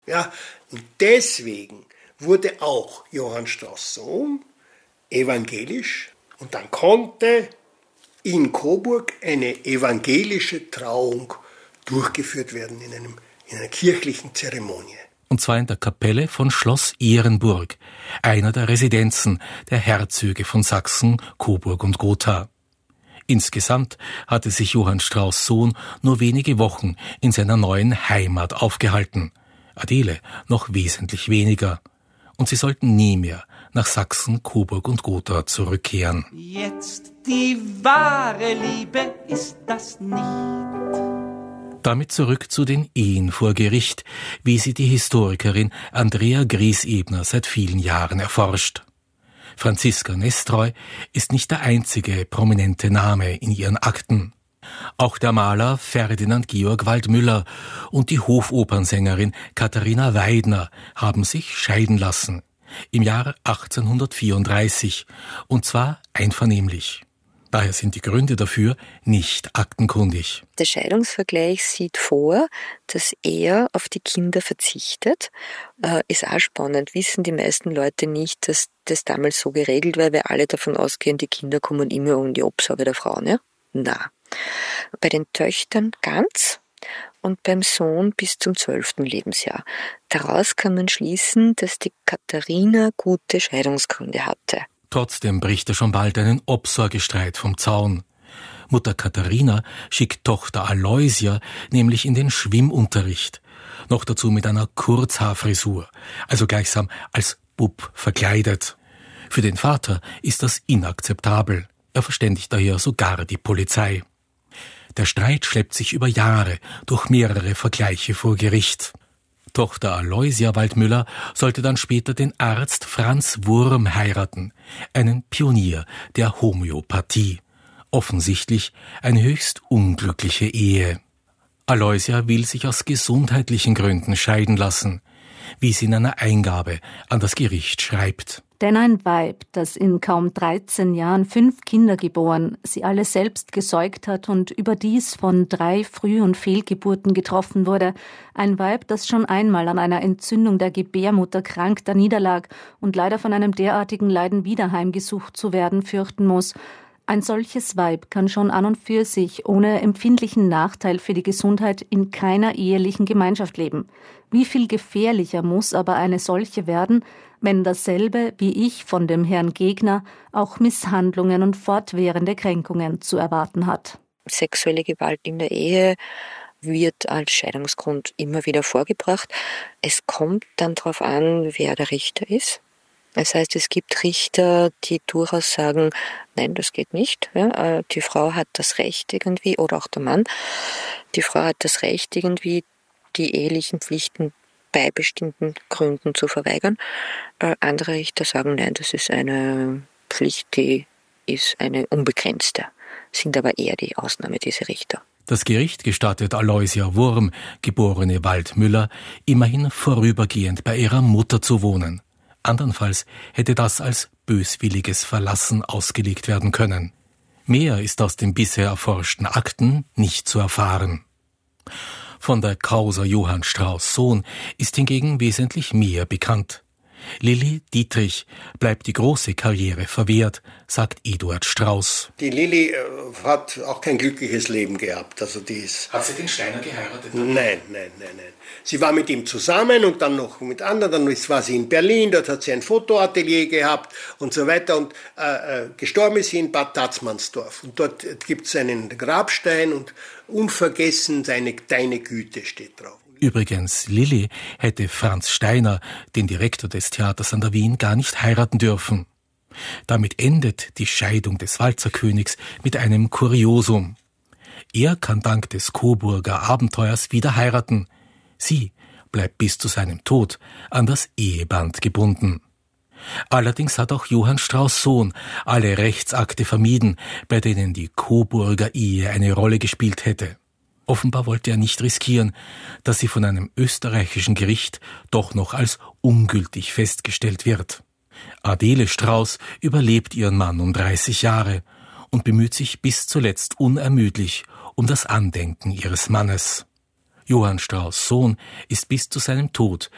Ja? Und deswegen wurde auch Johann Strauß Sohn evangelisch und dann konnte in Coburg eine evangelische Trauung durchgeführt werden in einer kirchlichen Zeremonie. Und zwar in der Kapelle von Schloss Ehrenburg, einer der Residenzen der Herzöge von Sachsen, Coburg und Gotha. Insgesamt hatte sich Johann Strauß Sohn nur wenige Wochen in seiner neuen Heimat aufgehalten. Adele noch wesentlich weniger. Und sie sollten nie mehr nach Sachsen, Coburg und Gotha zurückkehren. Jetzt die wahre Liebe ist das nicht. Damit zurück zu den Ehen vor Gericht, wie sie die Historikerin Andrea Griesebner seit vielen Jahren erforscht. Franziska Nestreu ist nicht der einzige prominente Name in ihren Akten. Auch der Maler Ferdinand Georg Waldmüller und die Hofopernsängerin Katharina Weidner haben sich scheiden lassen. Im Jahre 1834, und zwar einvernehmlich. Daher sind die Gründe dafür nicht aktenkundig. Der Scheidungsvergleich sieht vor, dass er auf die Kinder verzichtet. Ist auch spannend, wissen die meisten Leute nicht, dass das damals so geregelt war, weil alle davon ausgehen, die Kinder kommen immer um die Obsorge der Frauen. Ja? Na. Bei den Töchtern ganz und beim Sohn bis zum 12. Lebensjahr. Daraus kann man schließen, dass die Katharina gute Scheidungsgründe hatte. Trotzdem bricht er schon bald einen Obsorgestreit vom Zaun. Mutter Katharina schickt Tochter Aloysia nämlich in den Schwimmunterricht. Noch dazu mit einer Kurzhaarfrisur, also gleichsam als Bub verkleidet. Für den Vater ist das inakzeptabel. Er verständigt daher sogar die Polizei. Der Streit schleppt sich über Jahre durch mehrere Vergleiche vor Gericht. Tochter Aloysia Waldmüller sollte dann später den Arzt Franz Wurm heiraten, einen Pionier der Homöopathie. Offensichtlich eine höchst unglückliche Ehe. Aloysia will sich aus gesundheitlichen Gründen scheiden lassen, wie sie in einer Eingabe an das Gericht schreibt. Denn ein Weib, das in kaum 13 Jahren 5 Kinder geboren, sie alle selbst gesäugt hat und überdies von 3 Früh- und Fehlgeburten getroffen wurde, ein Weib, das schon einmal an einer Entzündung der Gebärmutter krank daniederlag und leider von einem derartigen Leiden wieder heimgesucht zu werden fürchten muss, ein solches Weib kann schon an und für sich ohne empfindlichen Nachteil für die Gesundheit in keiner ehelichen Gemeinschaft leben. Wie viel gefährlicher muss aber eine solche werden, wenn dasselbe, wie ich von dem Herrn Gegner, auch Misshandlungen und fortwährende Kränkungen zu erwarten hat. Sexuelle Gewalt in der Ehe wird als Scheidungsgrund immer wieder vorgebracht. Es kommt dann darauf an, wer der Richter ist. Das heißt, es gibt Richter, die durchaus sagen, nein, das geht nicht. Ja, die Frau hat das Recht irgendwie, oder auch der Mann, die Frau hat das Recht irgendwie, die ehelichen Pflichten bei bestimmten Gründen zu verweigern. Andere Richter sagen, nein, das ist eine Pflicht, die ist eine unbegrenzte. Sind aber eher die Ausnahme, diese Richter. Das Gericht gestattet Aloysia Wurm, geborene Waldmüller, immerhin vorübergehend bei ihrer Mutter zu wohnen. Andernfalls hätte das als böswilliges Verlassen ausgelegt werden können. Mehr ist aus den bisher erforschten Akten nicht zu erfahren. Von der Causa Johann Strauß Sohn ist hingegen wesentlich mehr bekannt. Lilli Dietrich bleibt die große Karriere verwehrt, sagt Eduard Strauß. Die Lilli hat auch kein glückliches Leben gehabt. Also Hat sie den Steiner geheiratet? Nein. Sie war mit ihm zusammen und dann noch mit anderen. Dann war sie in Berlin, dort hat sie ein Fotoatelier gehabt und so weiter. Und gestorben ist sie in Bad Tatzmannsdorf. Und dort gibt es einen Grabstein und unvergessen deine Güte steht drauf. Übrigens, Lilli hätte Franz Steiner, den Direktor des Theaters an der Wien, gar nicht heiraten dürfen. Damit endet die Scheidung des Walzerkönigs mit einem Kuriosum. Er kann dank des Coburger Abenteuers wieder heiraten. Sie bleibt bis zu seinem Tod an das Eheband gebunden. Allerdings hat auch Johann Strauß Sohn alle Rechtsakte vermieden, bei denen die Coburger Ehe eine Rolle gespielt hätte. Offenbar wollte er nicht riskieren, dass sie von einem österreichischen Gericht doch noch als ungültig festgestellt wird. Adele Strauß überlebt ihren Mann um 30 Jahre und bemüht sich bis zuletzt unermüdlich um das Andenken ihres Mannes. Johann Strauß Sohn ist bis zu seinem Tod